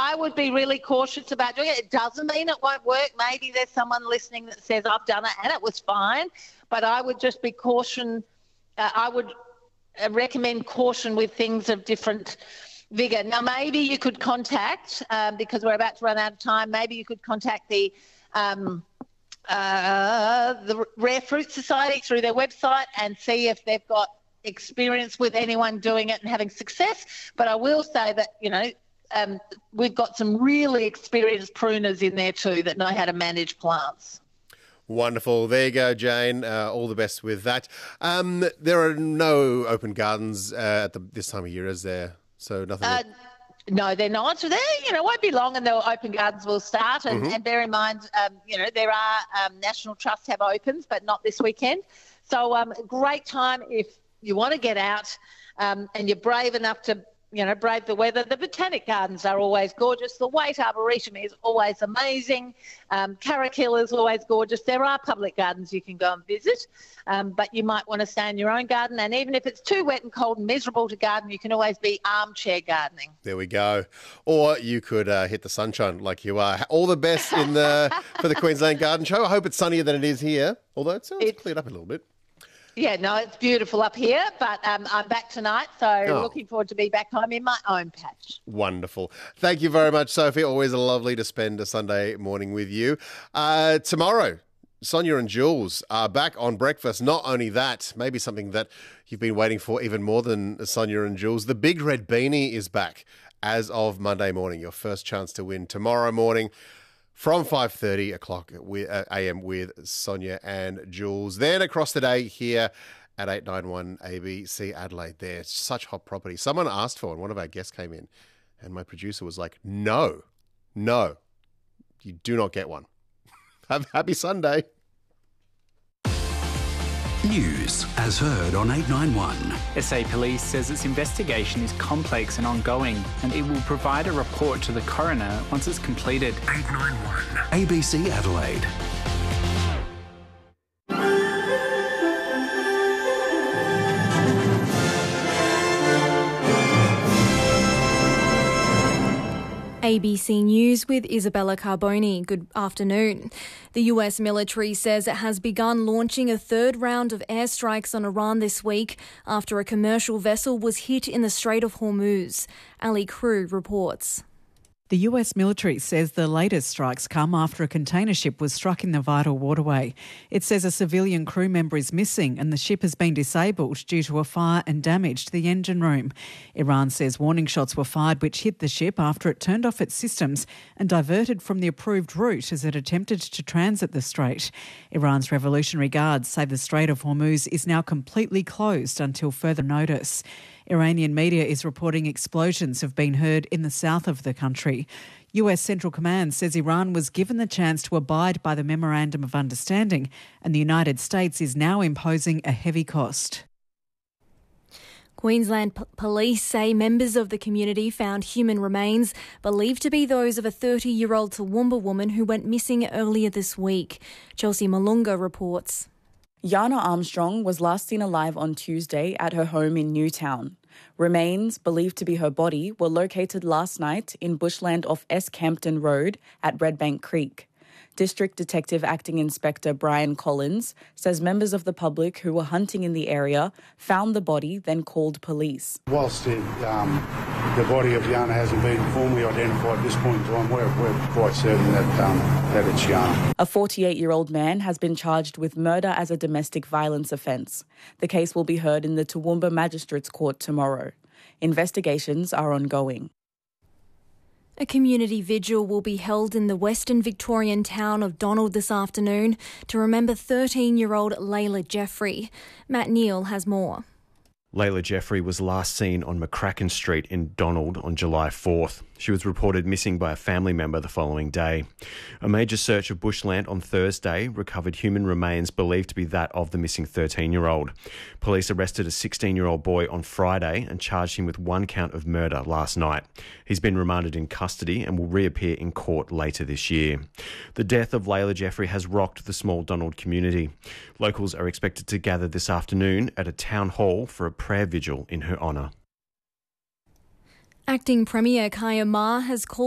I would be really cautious about doing it. It doesn't mean it won't work. Maybe there's someone listening that says, I've done it and it was fine. But I would just be I would recommend caution with things of different vigour. Now, maybe you could contact, because we're about to run out of time, maybe you could contact the Rare Fruit Society through their website and see if they've got experience with anyone doing it and having success. But I will say that, we've got some really experienced pruners in there too that know how to manage plants. Wonderful. There you go, Jane. All the best with that. There are no open gardens at this time of year, is there? So nothing. No, they're not. It won't be long and the open gardens will start. And bear in mind, there are National Trusts have opens, but not this weekend. So great time if you want to get out and you're brave enough to, brave the weather. The botanic gardens are always gorgeous. The Waite Arboretum is always amazing. Carrickhill is always gorgeous. There are public gardens you can go and visit, but you might want to stay in your own garden. And even if it's too wet and cold and miserable to garden, you can always be armchair gardening. There we go. Or you could hit the sunshine like you are. All the best for the Queensland Garden Show. I hope it's sunnier than it is here, although it's cleared up a little bit. Yeah, no, it's beautiful up here, but I'm back tonight, so looking forward to be back home in my own patch. Wonderful. Thank you very much, Sophie. Always lovely to spend a Sunday morning with you. Tomorrow, Sonia and Jules are back on breakfast. Not only that, maybe something that you've been waiting for even more than Sonia and Jules. The Big Red Beanie is back as of Monday morning. Your first chance to win tomorrow morning from 5:30 a.m. with Sonia and Jules. Then across the day here at 891 ABC Adelaide. They're such hot property. Someone asked for one. One of our guests came in and my producer was like, no, you do not get one. Have a happy Sunday. News as heard on 891. SA Police says its investigation is complex and ongoing, and it will provide a report to the coroner once it's completed. 891 ABC Adelaide. ABC News with Isabella Carboni. Good afternoon. The US military says it has begun launching a third round of airstrikes on Iran this week after a commercial vessel was hit in the Strait of Hormuz. Ali Crew reports. The US military says the latest strikes come after a container ship was struck in the vital waterway. It says a civilian crew member is missing and the ship has been disabled due to a fire and damage to the engine room. Iran says warning shots were fired which hit the ship after it turned off its systems and diverted from the approved route as it attempted to transit the strait. Iran's Revolutionary Guards say the Strait of Hormuz is now completely closed until further notice. Iranian media is reporting explosions have been heard in the south of the country. US Central Command says Iran was given the chance to abide by the Memorandum of Understanding and the United States is now imposing a heavy cost. Queensland police say members of the community found human remains believed to be those of a 30-year-old Toowoomba woman who went missing earlier this week. Chelsea Malunga reports. Yana Armstrong was last seen alive on Tuesday at her home in Newtown. Remains, believed to be her body, were located last night in bushland off S. Campton Road at Redbank Creek. District Detective Acting Inspector Brian Collins says members of the public who were hunting in the area found the body, then called police. Whilst the body of Yana hasn't been formally identified at this point in time, we're quite certain that it's Yana. A 48-year-old man has been charged with murder as a domestic violence offence. The case will be heard in the Toowoomba Magistrates Court tomorrow. Investigations are ongoing. A community vigil will be held in the Western Victorian town of Donald this afternoon to remember 13-year-old Layla Jeffrey. Matt Neal has more. Layla Jeffrey was last seen on McCracken Street in Donald on July 4th. She was reported missing by a family member the following day. A major search of bushland on Thursday recovered human remains believed to be that of the missing 13-year-old. Police arrested a 16-year-old boy on Friday and charged him with one count of murder last night. He's been remanded in custody and will reappear in court later this year. The death of Layla Jeffrey has rocked the small Donald community. Locals are expected to gather this afternoon at a town hall for a prayer vigil in her honour. Acting Premier Kaya Ma has called